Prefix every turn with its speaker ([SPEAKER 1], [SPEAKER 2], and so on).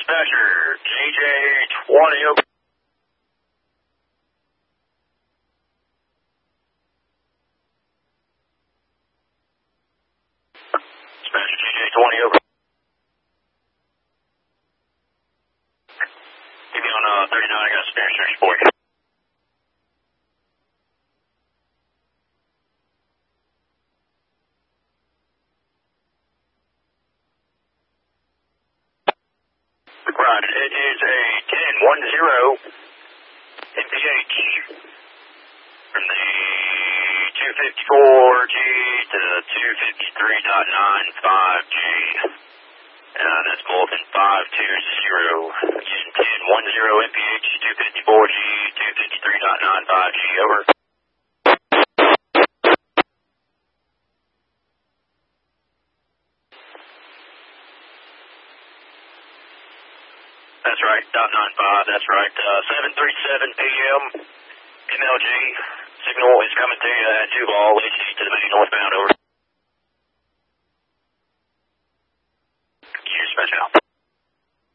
[SPEAKER 1] Dispatcher, JJ20 over. Dispatcher, JJ20 over. Give me on 39, I got a spare search for you. Right, it is a 10-10 MPH from the 254G to 253.95G. That's Vulcan 520. Using 10-10 MPH, 254G, 253.95G, over. That's right, .95, that's right. 7:37 p.m. MLG signal is coming to you at Duval, AC to the main northbound, over. Dispatch out.